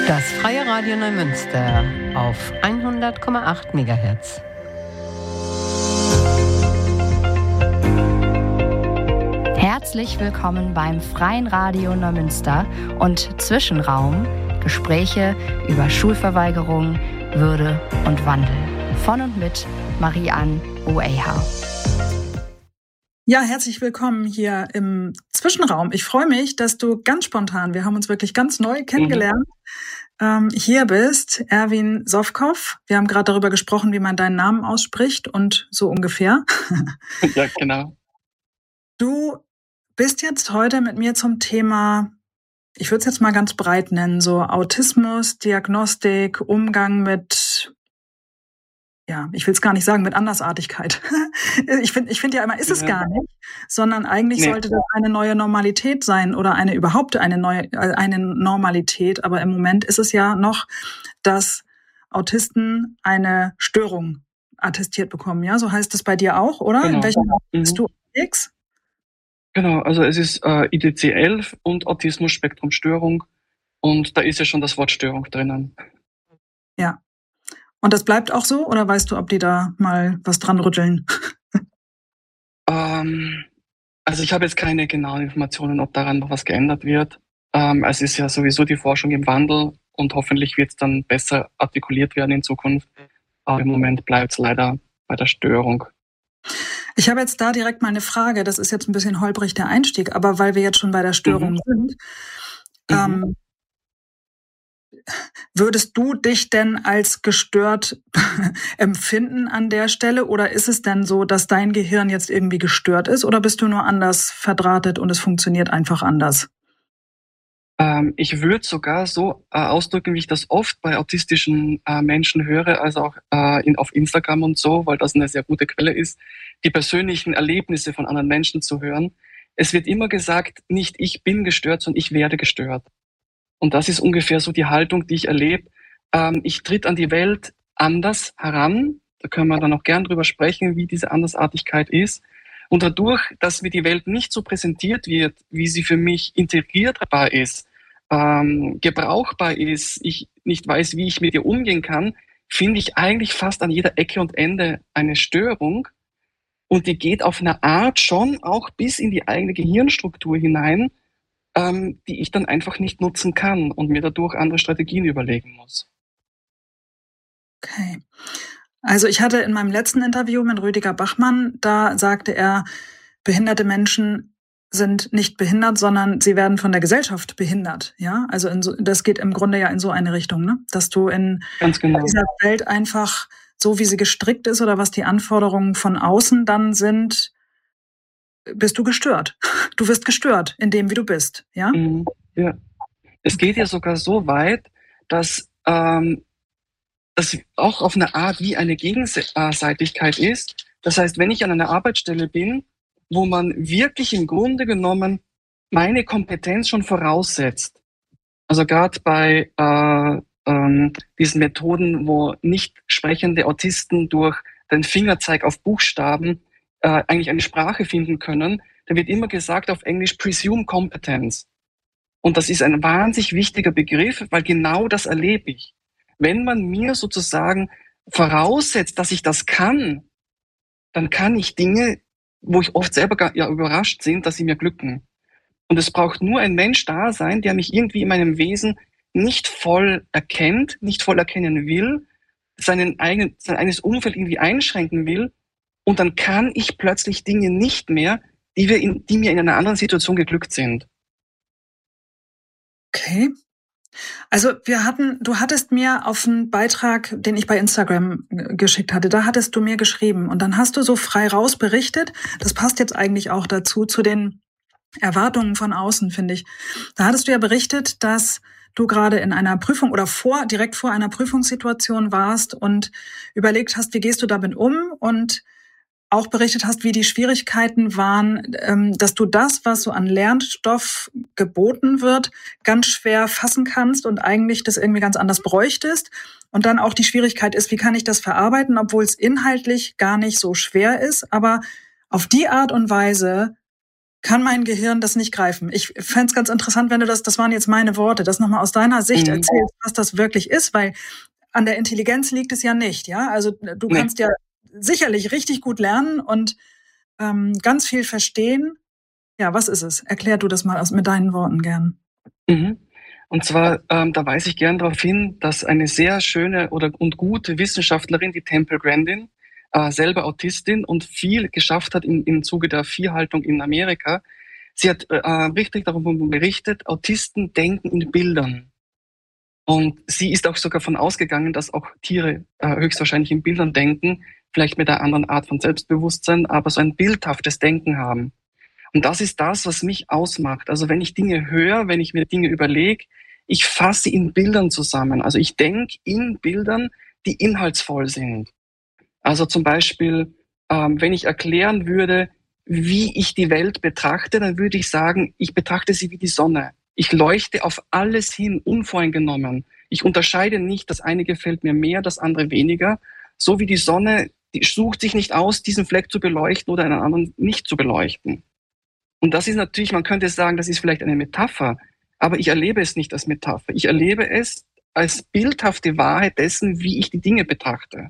Das Freie Radio Neumünster auf 100,8 MHz. Herzlich willkommen beim Freien Radio Neumünster und Zwischenraum, Gespräche über Schulverweigerung, Würde und Wandel. Von und mit Marie-Ann Oeha. Ja, herzlich willkommen hier im Zwischenraum. Ich freue mich, dass du ganz spontan, wir haben uns wirklich ganz neu kennengelernt, hier bist, Erwin Sowkow. Wir haben gerade darüber gesprochen, wie man deinen Namen ausspricht und so ungefähr. Ja, genau. Du bist jetzt heute mit mir zum Thema, ich würde es jetzt mal ganz breit nennen, so Autismus, Diagnostik, Umgang mit, ja, ich will es gar nicht sagen, mit Andersartigkeit. Ich finde ja immer, ist es gar nicht, sondern eigentlich sollte das eine neue Normalität sein oder überhaupt eine Normalität. Aber im Moment ist es ja noch, dass Autisten eine Störung attestiert bekommen. Ja, so heißt es bei dir auch, oder? Genau. In welchem Raum bist du unterwegs? Genau, also es ist IDC-11 und Autismus-Spektrum-Störung und da ist ja schon das Wort Störung drinnen. Ja. Und das bleibt auch so, oder weißt du, ob die da mal was dran rütteln? Also ich habe jetzt keine genauen Informationen, ob daran noch was geändert wird. Es ist ja sowieso die Forschung im Wandel und hoffentlich wird es dann besser artikuliert werden in Zukunft. Aber im Moment bleibt es leider bei der Störung. Ich habe jetzt da direkt mal eine Frage. Das ist jetzt ein bisschen holprig der Einstieg, aber weil wir jetzt schon bei der Störung sind, würdest du dich denn als gestört empfinden an der Stelle? Oder ist es denn so, dass dein Gehirn jetzt irgendwie gestört ist? Oder bist du nur anders verdrahtet und es funktioniert einfach anders? Ich würde sogar so ausdrücken, wie ich das oft bei autistischen Menschen höre, also auch auf Instagram und so, weil das eine sehr gute Quelle ist, die persönlichen Erlebnisse von anderen Menschen zu hören. Es wird immer gesagt, nicht ich bin gestört, sondern ich werde gestört. Und das ist ungefähr so die Haltung, die ich erlebe. Ich tritt an die Welt anders heran. Da können wir dann auch gern drüber sprechen, wie diese Andersartigkeit ist. Und dadurch, dass mir die Welt nicht so präsentiert wird, wie sie für mich integrierbar ist, gebrauchbar ist, ich nicht weiß, wie ich mit ihr umgehen kann, finde ich eigentlich fast an jeder Ecke und Ende eine Störung. Und die geht auf eine Art schon auch bis in die eigene Gehirnstruktur hinein, die ich dann einfach nicht nutzen kann und mir dadurch andere Strategien überlegen muss. Okay. Also ich hatte in meinem letzten Interview mit Rüdiger Bachmann, da sagte er, behinderte Menschen sind nicht behindert, sondern sie werden von der Gesellschaft behindert. Ja, also das geht im Grunde ja in so eine Richtung, ne? Dass du in dieser Welt einfach so, wie sie gestrickt ist oder was die Anforderungen von außen dann sind, bist du gestört. Du wirst gestört in dem, wie du bist, ja? Ja. Es geht ja sogar so weit, dass das auch auf eine Art wie eine Gegenseitigkeit ist. Das heißt, wenn ich an einer Arbeitsstelle bin, wo man wirklich im Grunde genommen meine Kompetenz schon voraussetzt, also gerade bei diesen Methoden, wo nicht sprechende Autisten durch den Fingerzeig auf Buchstaben eigentlich eine Sprache finden können, da wird immer gesagt auf Englisch Presume Competence. Und das ist ein wahnsinnig wichtiger Begriff, weil genau das erlebe ich. Wenn man mir sozusagen voraussetzt, dass ich das kann, dann kann ich Dinge, wo ich oft selber überrascht bin, dass sie mir glücken. Und es braucht nur ein Mensch da sein, der mich irgendwie in meinem Wesen nicht voll erkennt, nicht voll erkennen will, sein eigenes Umfeld irgendwie einschränken will. Und dann kann ich plötzlich Dinge nicht mehr, die mir in einer anderen Situation geglückt sind. Okay. Also du hattest mir auf einen Beitrag, den ich bei Instagram geschickt hatte, da hattest du mir geschrieben und dann hast du so frei raus berichtet. Das passt jetzt eigentlich auch dazu, zu den Erwartungen von außen, finde ich. Da hattest du ja berichtet, dass du gerade in einer Prüfung oder direkt vor einer Prüfungssituation warst und überlegt hast, wie gehst du damit um, und auch berichtet hast, wie die Schwierigkeiten waren, dass du das, was so an Lernstoff geboten wird, ganz schwer fassen kannst und eigentlich das irgendwie ganz anders bräuchtest. Und dann auch die Schwierigkeit ist, wie kann ich das verarbeiten, obwohl es inhaltlich gar nicht so schwer ist, aber auf die Art und Weise kann mein Gehirn das nicht greifen. Ich fände es ganz interessant, wenn du das waren jetzt meine Worte, das nochmal aus deiner Sicht erzählst, was das wirklich ist, weil an der Intelligenz liegt es ja nicht, ja? Also du kannst ja sicherlich richtig gut lernen und ganz viel verstehen. Ja, was ist es? Erklär du das mal mit deinen Worten gern. Und zwar, da weise ich gern darauf hin, dass eine sehr schöne und gute Wissenschaftlerin, die Temple Grandin, selber Autistin und viel geschafft hat im Zuge der Viehhaltung in Amerika. Sie hat richtig darüber berichtet, Autisten denken in Bildern. Und sie ist auch sogar davon ausgegangen, dass auch Tiere höchstwahrscheinlich in Bildern denken, vielleicht mit einer anderen Art von Selbstbewusstsein, aber so ein bildhaftes Denken haben. Und das ist das, was mich ausmacht. Also wenn ich Dinge höre, wenn ich mir Dinge überlege, ich fasse in Bildern zusammen. Also ich denke in Bildern, die inhaltsvoll sind. Also zum Beispiel, wenn ich erklären würde, wie ich die Welt betrachte, dann würde ich sagen, ich betrachte sie wie die Sonne. Ich leuchte auf alles hin, unvoreingenommen. Ich unterscheide nicht, das eine gefällt mir mehr, das andere weniger. So wie die Sonne, die sucht sich nicht aus, diesen Fleck zu beleuchten oder einen anderen nicht zu beleuchten. Und das ist natürlich, man könnte sagen, das ist vielleicht eine Metapher, aber ich erlebe es nicht als Metapher. Ich erlebe es als bildhafte Wahrheit dessen, wie ich die Dinge betrachte.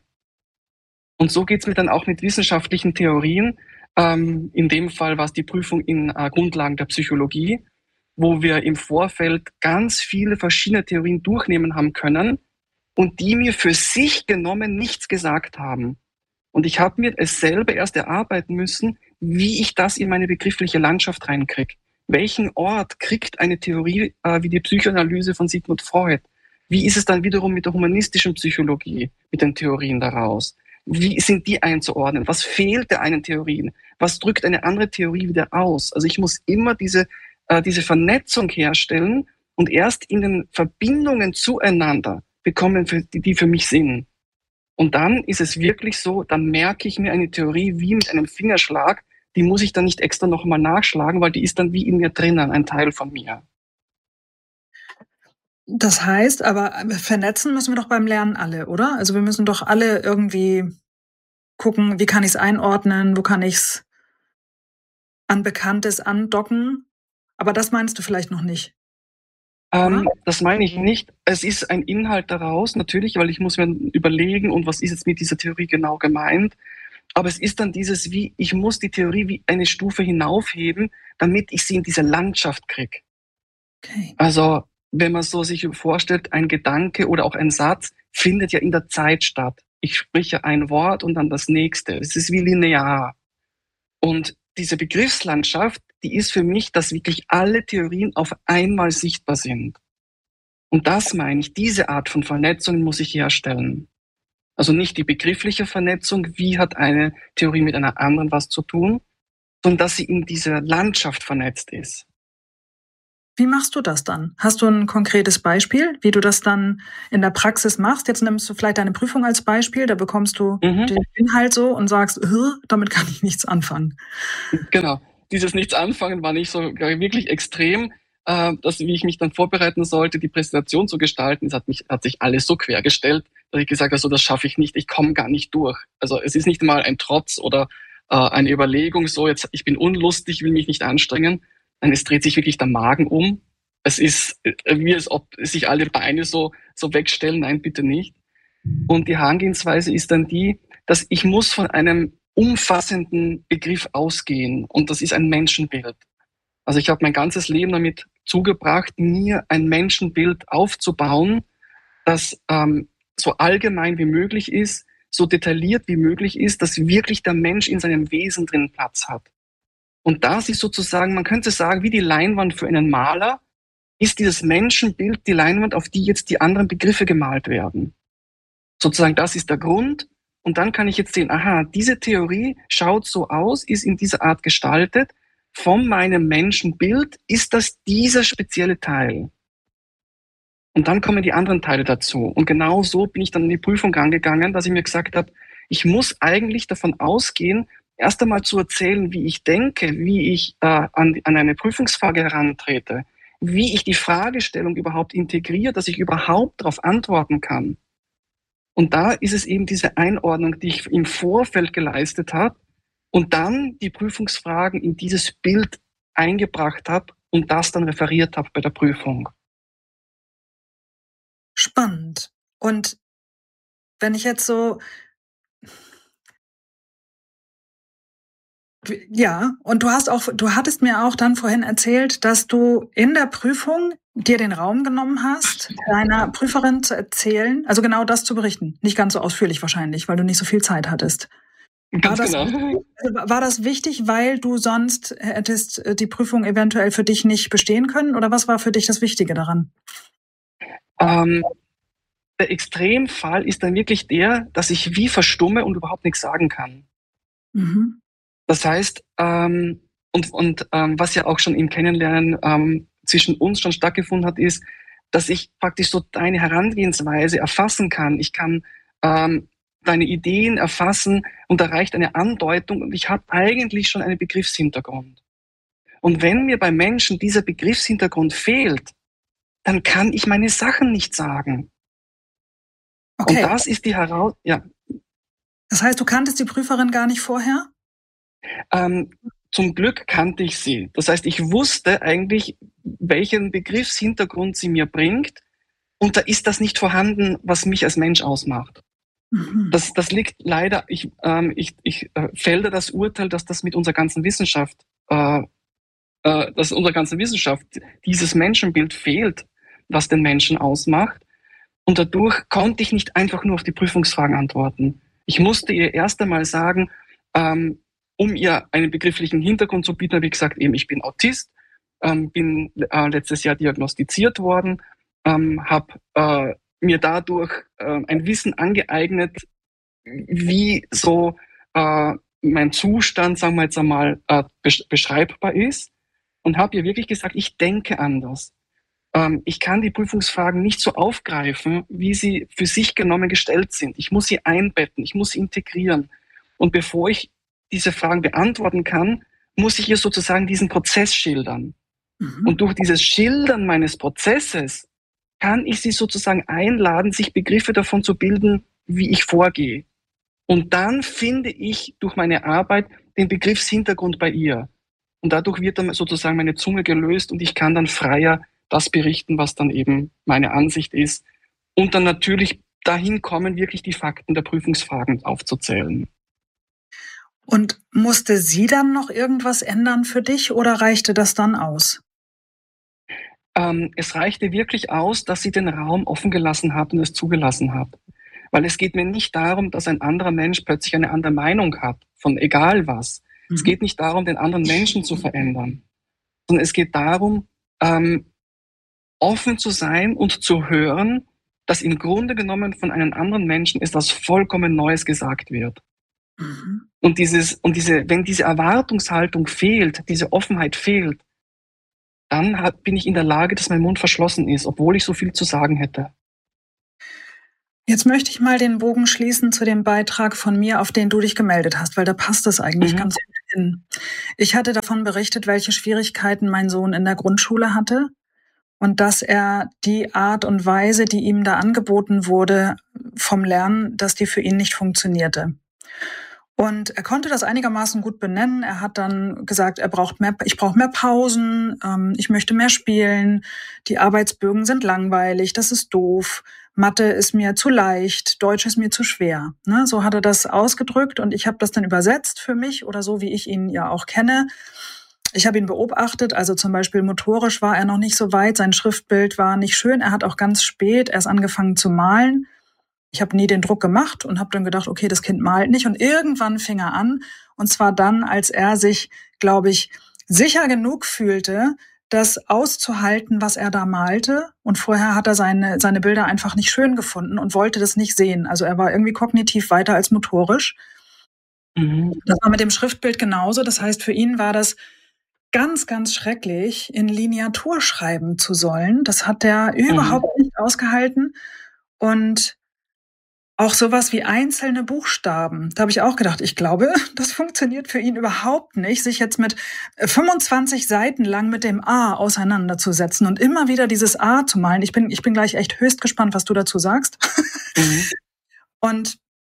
Und so geht es mir dann auch mit wissenschaftlichen Theorien. In dem Fall war es die Prüfung in Grundlagen der Psychologie, wo wir im Vorfeld ganz viele verschiedene Theorien durchnehmen haben können und die mir für sich genommen nichts gesagt haben. Und ich habe mir es selber erst erarbeiten müssen, wie ich das in meine begriffliche Landschaft reinkriege. Welchen Ort kriegt eine Theorie wie die Psychoanalyse von Sigmund Freud? Wie ist es dann wiederum mit der humanistischen Psychologie, mit den Theorien daraus? Wie sind die einzuordnen? Was fehlt der einen Theorien? Was drückt eine andere Theorie wieder aus? Also ich muss immer diese Vernetzung herstellen und erst in den Verbindungen zueinander bekommen, die für mich Sinn. Und dann ist es wirklich so, dann merke ich mir eine Theorie wie mit einem Fingerschlag, die muss ich dann nicht extra nochmal nachschlagen, weil die ist dann wie in mir drinnen, ein Teil von mir. Das heißt, aber vernetzen müssen wir doch beim Lernen alle, oder? Also wir müssen doch alle irgendwie gucken, wie kann ich es einordnen, wo kann ich es an Bekanntes andocken. Aber das meinst du vielleicht noch nicht. Das meine ich nicht. Es ist ein Inhalt daraus, natürlich, weil ich muss mir überlegen, und was ist jetzt mit dieser Theorie genau gemeint. Aber es ist dann dieses, wie ich muss die Theorie wie eine Stufe hinaufheben, damit ich sie in diese Landschaft kriege. Okay. Also wenn man so sich vorstellt, ein Gedanke oder auch ein Satz findet ja in der Zeit statt. Ich spreche ein Wort und dann das nächste. Es ist wie linear. Und diese Begriffslandschaft, die ist für mich, dass wirklich alle Theorien auf einmal sichtbar sind. Und das meine ich, diese Art von Vernetzung muss ich herstellen. Also nicht die begriffliche Vernetzung, wie hat eine Theorie mit einer anderen was zu tun, sondern dass sie in dieser Landschaft vernetzt ist. Wie machst du das dann? Hast du ein konkretes Beispiel, wie du das dann in der Praxis machst? Jetzt nimmst du vielleicht deine Prüfung als Beispiel, da bekommst du den Inhalt so und sagst, damit kann ich nichts anfangen. Genau. Dieses Nichts anfangen war nicht so wirklich extrem, wie ich mich dann vorbereiten sollte, die Präsentation zu gestalten. Es hat sich alles so quergestellt, dass ich gesagt habe, so, das schaffe ich nicht, ich komme gar nicht durch. Also es ist nicht mal ein Trotz oder eine Überlegung, so jetzt, ich bin unlustig, will mich nicht anstrengen. Nein, es dreht sich wirklich der Magen um. Es ist wie als ob sich alle Beine so wegstellen. Nein, bitte nicht. Und die Herangehensweise ist dann die, dass ich muss von einem umfassenden Begriff ausgehen. Und das ist ein Menschenbild. Also ich habe mein ganzes Leben damit zugebracht, mir ein Menschenbild aufzubauen, das so allgemein wie möglich ist, so detailliert wie möglich ist, dass wirklich der Mensch in seinem Wesen drin Platz hat. Und das ist sozusagen, man könnte sagen, wie die Leinwand für einen Maler, ist dieses Menschenbild die Leinwand, auf die jetzt die anderen Begriffe gemalt werden. Sozusagen, das ist der Grund. Und dann kann ich jetzt sehen, aha, diese Theorie schaut so aus, ist in dieser Art gestaltet. Von meinem Menschenbild ist das dieser spezielle Teil. Und dann kommen die anderen Teile dazu. Und genau so bin ich dann in die Prüfung angegangen, dass ich mir gesagt habe, ich muss eigentlich davon ausgehen, erst einmal zu erzählen, wie ich denke, wie ich an eine Prüfungsfrage herantrete, wie ich die Fragestellung überhaupt integriere, dass ich überhaupt darauf antworten kann. Und da ist es eben diese Einordnung, die ich im Vorfeld geleistet habe und dann die Prüfungsfragen in dieses Bild eingebracht habe und das dann referiert habe bei der Prüfung. Spannend. Und wenn ich jetzt so, ja, und du hattest mir auch dann vorhin erzählt, dass du in der Prüfung dir den Raum genommen hast, deiner Prüferin zu erzählen, also genau das zu berichten. Nicht ganz so ausführlich wahrscheinlich, weil du nicht so viel Zeit hattest. Ganz genau. War das wichtig, weil du sonst hättest die Prüfung eventuell für dich nicht bestehen können? Oder was war für dich das Wichtige daran? Der Extremfall ist dann wirklich der, dass ich wie verstumme und überhaupt nichts sagen kann. Mhm. Das heißt, was ja auch schon im Kennenlernen zwischen uns schon stattgefunden hat, ist, dass ich praktisch so deine Herangehensweise erfassen kann. Ich kann deine Ideen erfassen und da reicht eine Andeutung und ich habe eigentlich schon einen Begriffshintergrund. Und wenn mir bei Menschen dieser Begriffshintergrund fehlt, dann kann ich meine Sachen nicht sagen. Okay. Und das ist die Herausforderung. Ja. Das heißt, du kanntest die Prüferin gar nicht vorher? Zum Glück kannte ich sie. Das heißt, ich wusste eigentlich, welchen Begriffshintergrund sie mir bringt. Und da ist das nicht vorhanden, was mich als Mensch ausmacht. Mhm. Das liegt leider, ich fälle das Urteil, dass das mit unserer ganzen Wissenschaft, dieses Menschenbild fehlt, was den Menschen ausmacht. Und dadurch konnte ich nicht einfach nur auf die Prüfungsfragen antworten. Ich musste ihr erst einmal sagen, um ihr einen begrifflichen Hintergrund zu bieten, habe ich gesagt, eben, ich bin Autist, bin letztes Jahr diagnostiziert worden, habe mir dadurch ein Wissen angeeignet, wie so mein Zustand, sagen wir jetzt einmal, beschreibbar ist und habe ihr wirklich gesagt, ich denke anders. Ich kann die Prüfungsfragen nicht so aufgreifen, wie sie für sich genommen gestellt sind. Ich muss sie einbetten, ich muss sie integrieren. Und bevor ich diese Fragen beantworten kann, muss ich ihr sozusagen diesen Prozess schildern. Mhm. Und durch dieses Schildern meines Prozesses kann ich sie sozusagen einladen, sich Begriffe davon zu bilden, wie ich vorgehe. Und dann finde ich durch meine Arbeit den Begriffshintergrund bei ihr. Und dadurch wird dann sozusagen meine Zunge gelöst und ich kann dann freier das berichten, was dann eben meine Ansicht ist. Und dann natürlich dahin kommen, wirklich die Fakten der Prüfungsfragen aufzuzählen. Und musste sie dann noch irgendwas ändern für dich oder reichte das dann aus? Es reichte wirklich aus, dass sie den Raum offen gelassen hat und es zugelassen hat. Weil es geht mir nicht darum, dass ein anderer Mensch plötzlich eine andere Meinung hat, von egal was. Mhm. Es geht nicht darum, den anderen Menschen zu verändern, sondern es geht darum, offen zu sein und zu hören, dass im Grunde genommen von einem anderen Menschen etwas vollkommen Neues gesagt wird. Mhm. Und wenn diese Erwartungshaltung fehlt, diese Offenheit fehlt, dann bin ich in der Lage, dass mein Mund verschlossen ist, obwohl ich so viel zu sagen hätte. Jetzt möchte ich mal den Bogen schließen zu dem Beitrag von mir, auf den du dich gemeldet hast, weil da passt es eigentlich ganz gut hin. Ich hatte davon berichtet, welche Schwierigkeiten mein Sohn in der Grundschule hatte und dass er die Art und Weise, die ihm da angeboten wurde vom Lernen, dass die für ihn nicht funktionierte. Und er konnte das einigermaßen gut benennen. Er hat dann gesagt, ich brauche mehr Pausen, ich möchte mehr spielen, die Arbeitsbögen sind langweilig, das ist doof, Mathe ist mir zu leicht, Deutsch ist mir zu schwer. Ne? So hat er das ausgedrückt und ich habe das dann übersetzt für mich oder so, wie ich ihn ja auch kenne. Ich habe ihn beobachtet, also zum Beispiel motorisch war er noch nicht so weit, sein Schriftbild war nicht schön, er hat auch ganz spät erst angefangen zu malen. Ich habe nie den Druck gemacht und habe dann gedacht, okay, das Kind malt nicht. Und irgendwann fing er an. Und zwar dann, als er sich, glaube ich, sicher genug fühlte, das auszuhalten, was er da malte. Und vorher hat er seine Bilder einfach nicht schön gefunden und wollte das nicht sehen. Also er war irgendwie kognitiv weiter als motorisch. Mhm. Das war mit dem Schriftbild genauso. Das heißt, für ihn war das ganz, ganz schrecklich, in Lineatur schreiben zu sollen. Das hat er überhaupt nicht ausgehalten. Und auch sowas wie einzelne Buchstaben. Da habe ich auch gedacht, ich glaube, das funktioniert für ihn überhaupt nicht, sich jetzt mit 25 Seiten lang mit dem A auseinanderzusetzen und immer wieder dieses A zu malen. Ich bin gleich echt höchst gespannt, was du dazu sagst. Mhm. Und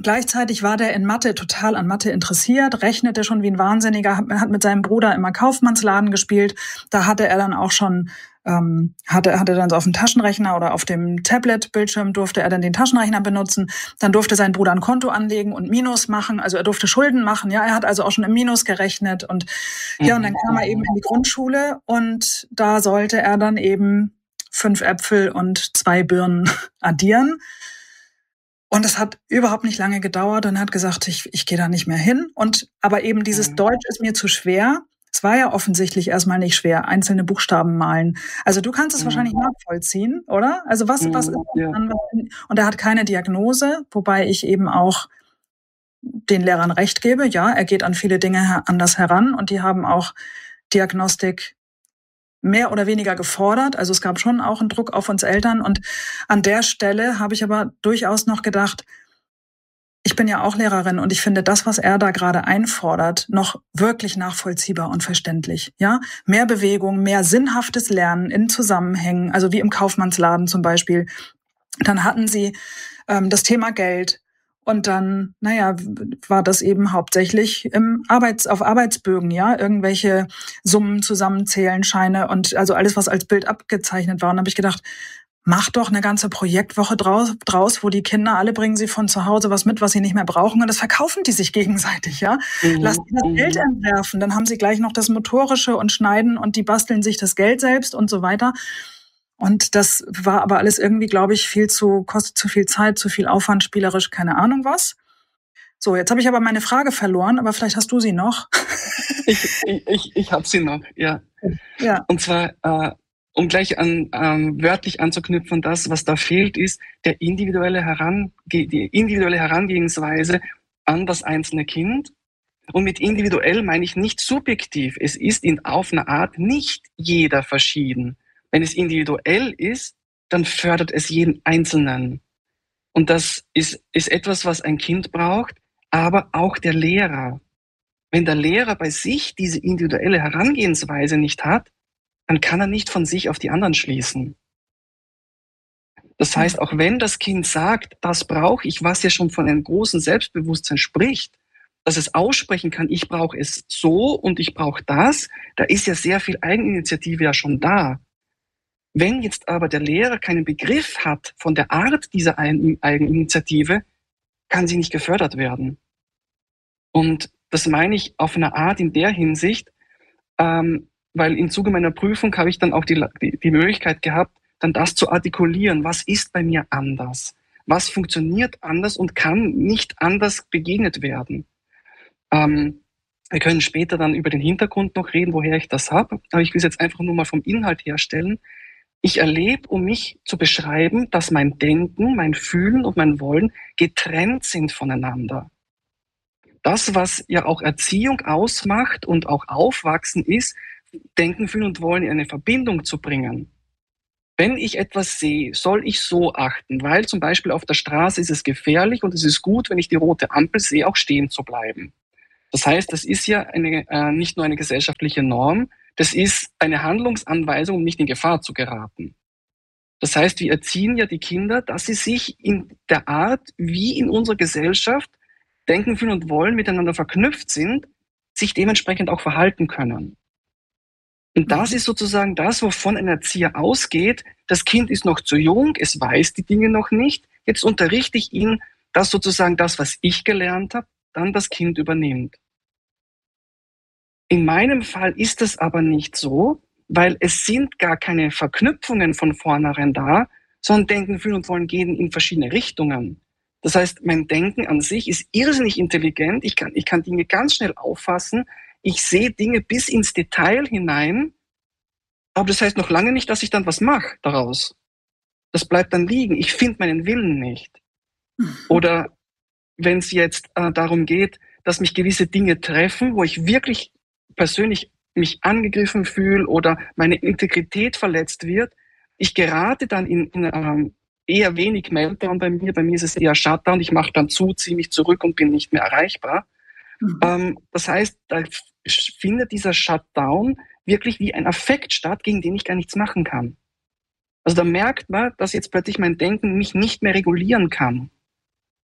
gleichzeitig war der in Mathe total an Mathe interessiert, rechnete schon wie ein Wahnsinniger, hat mit seinem Bruder immer Kaufmannsladen gespielt. Da hatte er dann auch schon, hatte dann so auf dem Taschenrechner oder auf dem Tablet-Bildschirm durfte er dann den Taschenrechner benutzen. Dann durfte sein Bruder ein Konto anlegen und Minus machen. Also er durfte Schulden machen. Ja, er hat also auch schon im Minus gerechnet. Und ja, und dann kam er eben in die Grundschule und da sollte er dann eben 5 Äpfel und 2 Birnen addieren. Und es hat überhaupt nicht lange gedauert und hat gesagt, ich gehe da nicht mehr hin. Aber eben dieses Deutsch ist mir zu schwer. Es war ja offensichtlich erstmal nicht schwer, einzelne Buchstaben malen. Also du kannst es wahrscheinlich nachvollziehen, oder? Also was ist Ja. dann? Und er hat keine Diagnose, wobei ich eben auch den Lehrern recht gebe. Ja, er geht an viele Dinge anders heran und die haben auch Diagnostik mehr oder weniger gefordert. Also es gab schon auch einen Druck auf uns Eltern. Und an der Stelle habe ich aber durchaus noch gedacht, ich bin ja auch Lehrerin und ich finde das, was er da gerade einfordert, noch wirklich nachvollziehbar und verständlich. Ja, mehr Bewegung, mehr sinnhaftes Lernen in Zusammenhängen, also wie im Kaufmannsladen zum Beispiel. Dann hatten sie das Thema Geld. Und dann, war das eben hauptsächlich auf Arbeitsbögen, ja, irgendwelche Summen zusammenzählen, Scheine und also alles, was als Bild abgezeichnet war. Und da habe ich gedacht, mach doch eine ganze Projektwoche draus, wo die Kinder, alle bringen sie von zu Hause was mit, was sie nicht mehr brauchen und das verkaufen die sich gegenseitig, ja. Lass die das Geld entwerfen, dann haben sie gleich noch das Motorische und Schneiden und die basteln sich das Geld selbst und so weiter. Und das war aber alles irgendwie, glaube ich, kostet zu viel Zeit, zu viel Aufwand, spielerisch, keine Ahnung was. So, jetzt habe ich aber meine Frage verloren, aber vielleicht hast du sie noch. Ich habe sie noch, ja. Und zwar, um gleich wörtlich anzuknüpfen, das, was da fehlt, ist die individuelle Herangehensweise an das einzelne Kind. Und mit individuell meine ich nicht subjektiv. Es ist auf eine Art nicht jeder verschieden. Wenn es individuell ist, dann fördert es jeden Einzelnen. Und das ist etwas, was ein Kind braucht, aber auch der Lehrer. Wenn der Lehrer bei sich diese individuelle Herangehensweise nicht hat, dann kann er nicht von sich auf die anderen schließen. Das heißt, auch wenn das Kind sagt, das brauche ich, was ja schon von einem großen Selbstbewusstsein spricht, dass es aussprechen kann, ich brauche es so und ich brauche das, da ist ja sehr viel Eigeninitiative ja schon da. Wenn jetzt aber der Lehrer keinen Begriff hat von der Art dieser Eigeninitiative, kann sie nicht gefördert werden. Und das meine ich auf eine Art in der Hinsicht, weil im Zuge meiner Prüfung habe ich dann auch die Möglichkeit gehabt, dann das zu artikulieren. Was ist bei mir anders? Was funktioniert anders und kann nicht anders begegnet werden? Wir können später dann über den Hintergrund noch reden, woher ich das habe. Aber ich will es jetzt einfach nur mal vom Inhalt herstellen. Ich erlebe, um mich zu beschreiben, dass mein Denken, mein Fühlen und mein Wollen getrennt sind voneinander. Das, was ja auch Erziehung ausmacht und auch Aufwachsen ist, Denken, Fühlen und Wollen in eine Verbindung zu bringen. Wenn ich etwas sehe, soll ich so achten, weil zum Beispiel auf der Straße ist es gefährlich und es ist gut, wenn ich die rote Ampel sehe, auch stehen zu bleiben. Das heißt, das ist ja nicht nur eine gesellschaftliche Norm, das ist eine Handlungsanweisung, um nicht in Gefahr zu geraten. Das heißt, wir erziehen ja die Kinder, dass sie sich in der Art, wie in unserer Gesellschaft Denken, Fühlen und Wollen miteinander verknüpft sind, sich dementsprechend auch verhalten können. Und das ist sozusagen das, wovon ein Erzieher ausgeht. Das Kind ist noch zu jung, es weiß die Dinge noch nicht. Jetzt unterrichte ich ihn, dass sozusagen das, was ich gelernt habe, dann das Kind übernimmt. In meinem Fall ist es aber nicht so, weil es sind gar keine Verknüpfungen von vornherein da, sondern Denken, Fühlen und Wollen gehen in verschiedene Richtungen. Das heißt, mein Denken an sich ist irrsinnig intelligent. Ich kann Dinge ganz schnell auffassen. Ich sehe Dinge bis ins Detail hinein. Aber das heißt noch lange nicht, dass ich dann was mache daraus. Das bleibt dann liegen. Ich finde meinen Willen nicht. Oder wenn es jetzt darum geht, dass mich gewisse Dinge treffen, wo ich wirklich persönlich mich angegriffen fühle oder meine Integrität verletzt wird, ich gerate dann in eher wenig Meltdown bei mir. Bei mir ist es eher Shutdown. Ich mache dann zu, ziehe mich zurück und bin nicht mehr erreichbar. Das heißt, da findet dieser Shutdown wirklich wie ein Affekt statt, gegen den ich gar nichts machen kann. Also da merkt man, dass jetzt plötzlich mein Denken mich nicht mehr regulieren kann.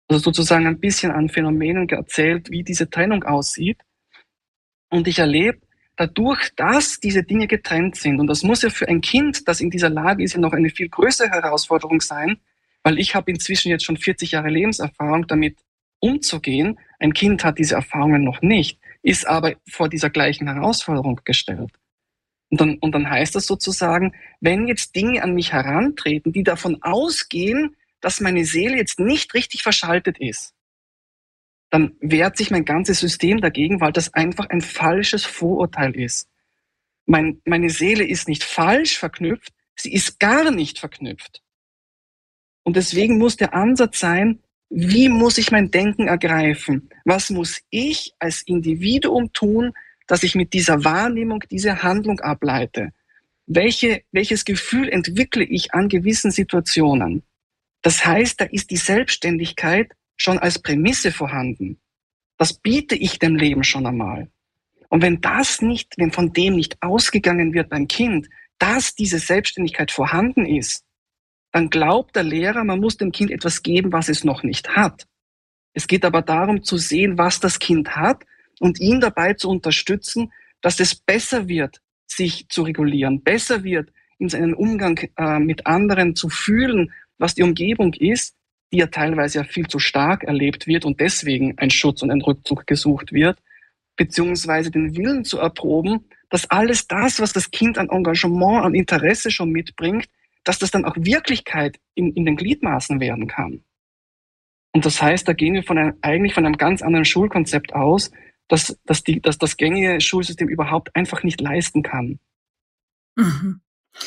also sozusagen ein bisschen an Phänomenen erzählt, wie diese Trennung aussieht. Und ich erlebe dadurch, dass diese Dinge getrennt sind, und das muss ja für ein Kind, das in dieser Lage ist, ja noch eine viel größere Herausforderung sein, weil ich habe inzwischen jetzt schon 40 Jahre Lebenserfahrung, damit umzugehen. Ein Kind hat diese Erfahrungen noch nicht, ist aber vor dieser gleichen Herausforderung gestellt. Und dann heißt das sozusagen, wenn jetzt Dinge an mich herantreten, die davon ausgehen, dass meine Seele jetzt nicht richtig verschaltet ist, dann wehrt sich mein ganzes System dagegen, weil das einfach ein falsches Vorurteil ist. Meine Seele ist nicht falsch verknüpft, sie ist gar nicht verknüpft. Und deswegen muss der Ansatz sein, wie muss ich mein Denken ergreifen? Was muss ich als Individuum tun, dass ich mit dieser Wahrnehmung diese Handlung ableite? Welches Gefühl entwickle ich an gewissen Situationen? Das heißt, da ist die Selbstständigkeit schon als Prämisse vorhanden. Das biete ich dem Leben schon einmal. Und wenn von dem nicht ausgegangen wird beim Kind, dass diese Selbstständigkeit vorhanden ist, dann glaubt der Lehrer, man muss dem Kind etwas geben, was es noch nicht hat. Es geht aber darum zu sehen, was das Kind hat und ihn dabei zu unterstützen, dass es besser wird, sich zu regulieren, besser wird, in seinen Umgang mit anderen zu fühlen, was die Umgebung ist, die ja teilweise ja viel zu stark erlebt wird und deswegen ein Schutz und ein Rückzug gesucht wird, beziehungsweise den Willen zu erproben, dass alles das, was das Kind an Engagement, an Interesse schon mitbringt, dass das dann auch Wirklichkeit in den Gliedmaßen werden kann. Und das heißt, da gehen wir eigentlich von einem ganz anderen Schulkonzept aus, dass das gängige Schulsystem überhaupt einfach nicht leisten kann. Mhm.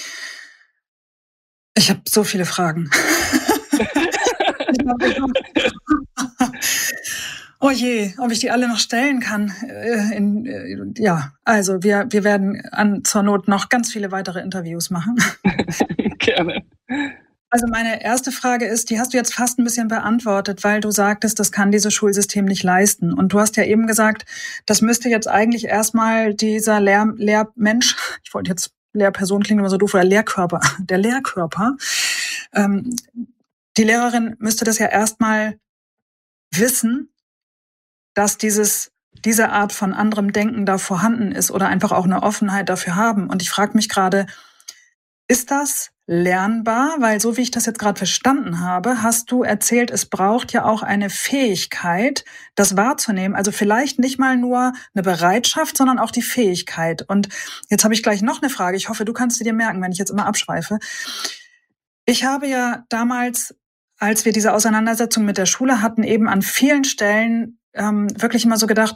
Ich habe so viele Fragen. Oh je, ob ich die alle noch stellen kann. Also wir werden zur Not noch ganz viele weitere Interviews machen. Gerne. Also meine erste Frage ist, die hast du jetzt fast ein bisschen beantwortet, weil du sagtest, das kann dieses Schulsystem nicht leisten. Und du hast ja eben gesagt, das müsste jetzt eigentlich erstmal dieser Lehrmensch, ich wollte jetzt Lehrperson klingt immer so doof, oder der Lehrkörper, die Lehrerin müsste das ja erstmal wissen, dass diese Art von anderem Denken da vorhanden ist oder einfach auch eine Offenheit dafür haben. Und ich frage mich gerade, ist das lernbar? Weil so wie ich das jetzt gerade verstanden habe, hast du erzählt, es braucht ja auch eine Fähigkeit, das wahrzunehmen. Also vielleicht nicht mal nur eine Bereitschaft, sondern auch die Fähigkeit. Und jetzt habe ich gleich noch eine Frage. Ich hoffe, du kannst sie dir merken, wenn ich jetzt immer abschweife. Ich habe ja damals, als wir diese Auseinandersetzung mit der Schule hatten, eben an vielen Stellen wirklich immer so gedacht,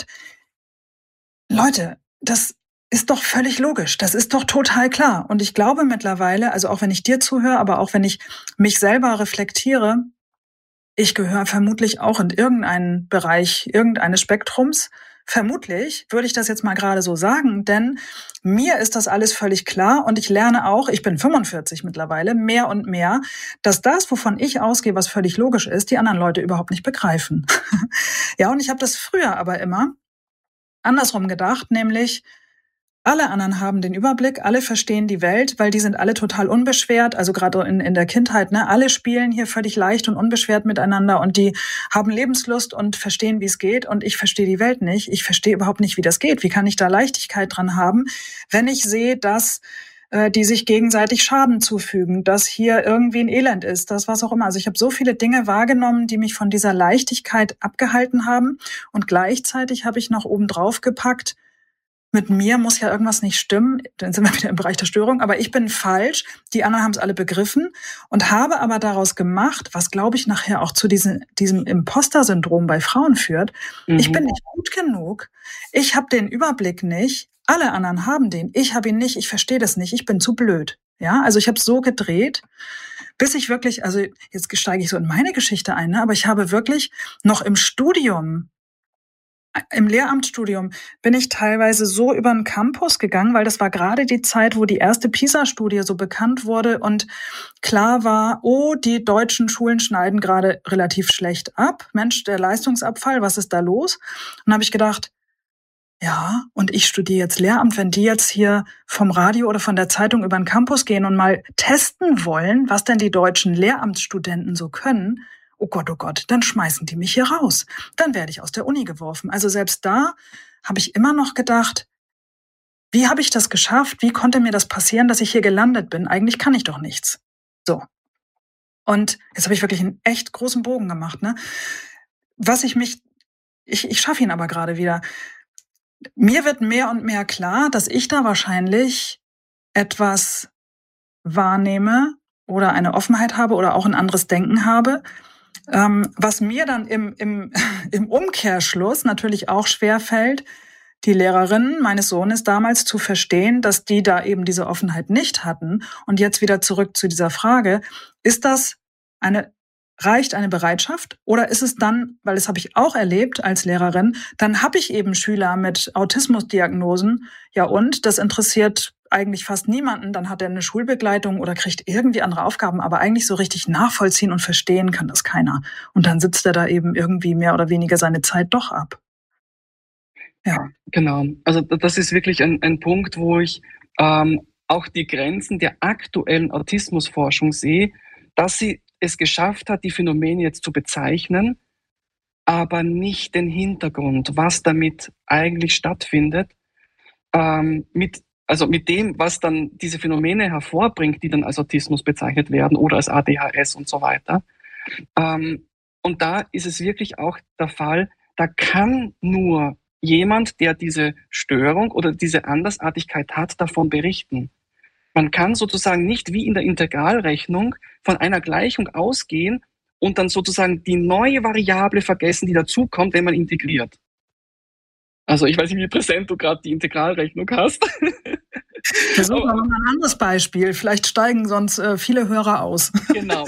Leute, das ist doch völlig logisch, das ist doch total klar. Und ich glaube mittlerweile, also auch wenn ich dir zuhöre, aber auch wenn ich mich selber reflektiere, ich gehöre vermutlich auch in irgendeinen Bereich irgendeines Spektrums. Vermutlich würde ich das jetzt mal gerade so sagen, denn mir ist das alles völlig klar und ich lerne auch, ich bin 45 mittlerweile, mehr und mehr, dass das, wovon ich ausgehe, was völlig logisch ist, die anderen Leute überhaupt nicht begreifen. Ja, und ich habe das früher aber immer andersrum gedacht, nämlich alle anderen haben den Überblick, alle verstehen die Welt, weil die sind alle total unbeschwert, also gerade in der Kindheit, ne, alle spielen hier völlig leicht und unbeschwert miteinander und die haben Lebenslust und verstehen, wie es geht und ich verstehe die Welt nicht. Ich verstehe überhaupt nicht, wie das geht. Wie kann ich da Leichtigkeit dran haben, wenn ich sehe, dass die sich gegenseitig Schaden zufügen, dass hier irgendwie ein Elend ist, das was auch immer. Also ich habe so viele Dinge wahrgenommen, die mich von dieser Leichtigkeit abgehalten haben und gleichzeitig habe ich noch oben drauf gepackt, mit mir muss ja irgendwas nicht stimmen, dann sind wir wieder im Bereich der Störung, aber ich bin falsch, die anderen haben es alle begriffen und habe aber daraus gemacht, was glaube ich nachher auch zu diesem Imposter-Syndrom bei Frauen führt, ich bin nicht gut genug, ich habe den Überblick nicht, alle anderen haben den, ich habe ihn nicht, ich verstehe das nicht, ich bin zu blöd. Ja, also ich habe so gedreht, bis ich wirklich, also jetzt steige ich so in meine Geschichte ein, ne, aber ich habe wirklich noch im Lehramtsstudium bin ich teilweise so über den Campus gegangen, weil das war gerade die Zeit, wo die erste PISA-Studie so bekannt wurde und klar war, oh, die deutschen Schulen schneiden gerade relativ schlecht ab. Mensch, der Leistungsabfall, was ist da los? Und dann habe ich gedacht, ja, und ich studiere jetzt Lehramt, wenn die jetzt hier vom Radio oder von der Zeitung über den Campus gehen und mal testen wollen, was denn die deutschen Lehramtsstudenten so können, oh Gott, dann schmeißen die mich hier raus. Dann werde ich aus der Uni geworfen. Also selbst da habe ich immer noch gedacht, wie habe ich das geschafft? Wie konnte mir das passieren, dass ich hier gelandet bin? Eigentlich kann ich doch nichts. So. Und jetzt habe ich wirklich einen echt großen Bogen gemacht, ne? Ich schaffe ihn aber gerade wieder. Mir wird mehr und mehr klar, dass ich da wahrscheinlich etwas wahrnehme oder eine Offenheit habe oder auch ein anderes Denken habe, was mir dann im Umkehrschluss natürlich auch schwerfällt, die Lehrerinnen meines Sohnes damals zu verstehen, dass die da eben diese Offenheit nicht hatten. Und jetzt wieder zurück zu dieser Frage, reicht eine Bereitschaft oder ist es dann, weil das habe ich auch erlebt als Lehrerin, dann habe ich eben Schüler mit Autismusdiagnosen, ja und, das interessiert eigentlich fast niemanden, dann hat er eine Schulbegleitung oder kriegt irgendwie andere Aufgaben, aber eigentlich so richtig nachvollziehen und verstehen kann das keiner. Und dann sitzt er da eben irgendwie mehr oder weniger seine Zeit doch ab. Ja. Genau. Also das ist wirklich ein Punkt, wo ich auch die Grenzen der aktuellen Autismusforschung sehe, dass sie es geschafft hat, die Phänomene jetzt zu bezeichnen, aber nicht den Hintergrund, was damit eigentlich stattfindet, mit dem, was dann diese Phänomene hervorbringt, die dann als Autismus bezeichnet werden oder als ADHS und so weiter. Und da ist es wirklich auch der Fall, da kann nur jemand, der diese Störung oder diese Andersartigkeit hat, davon berichten. Man kann sozusagen nicht wie in der Integralrechnung von einer Gleichung ausgehen und dann sozusagen die neue Variable vergessen, die dazukommt, wenn man integriert. Also ich weiß nicht, wie präsent du gerade die Integralrechnung hast. Versuchen wir mal ein anderes Beispiel. Vielleicht steigen sonst viele Hörer aus. Genau.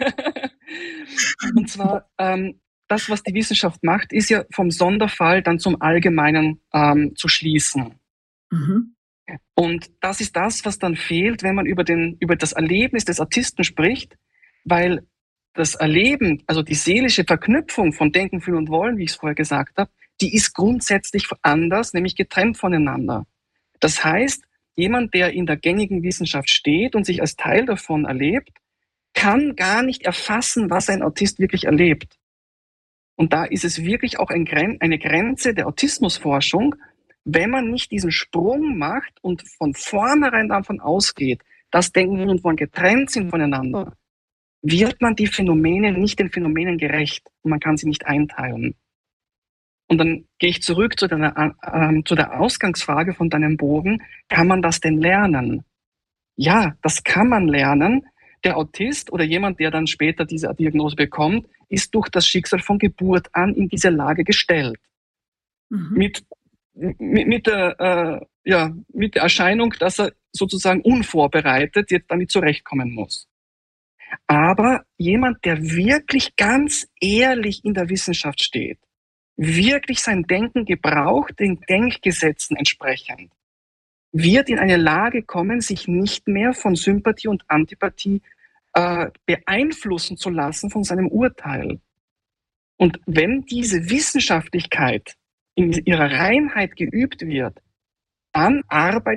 Und zwar, das, was die Wissenschaft macht, ist ja vom Sonderfall dann zum Allgemeinen zu schließen. Mhm. Und das ist das, was dann fehlt, wenn man über das Erlebnis des Autisten spricht, weil das Erleben, also die seelische Verknüpfung von Denken, Fühlen und Wollen, wie ich es vorher gesagt habe, die ist grundsätzlich anders, nämlich getrennt voneinander. Das heißt, jemand, der in der gängigen Wissenschaft steht und sich als Teil davon erlebt, kann gar nicht erfassen, was ein Autist wirklich erlebt. Und da ist es wirklich auch eine Grenze der Autismusforschung, wenn man nicht diesen Sprung macht und von vornherein davon ausgeht, dass Denken und Wollen getrennt sind voneinander, wird man die Phänomene nicht den Phänomenen gerecht und man kann sie nicht einteilen. Und dann gehe ich zurück zu der Ausgangsfrage von deinem Bogen. Kann man das denn lernen? Ja, das kann man lernen. Der Autist oder jemand, der dann später diese Diagnose bekommt, ist durch das Schicksal von Geburt an in diese Lage gestellt. Mhm. Mit der Erscheinung, dass er sozusagen unvorbereitet jetzt damit zurechtkommen muss. Aber jemand, der wirklich ganz ehrlich in der Wissenschaft steht, wirklich sein Denken gebraucht, den Denkgesetzen entsprechend, wird in eine Lage kommen, sich nicht mehr von Sympathie und Antipathie beeinflussen zu lassen von seinem Urteil. Und wenn diese Wissenschaftlichkeit in ihrer Reinheit geübt wird, dann arbeitet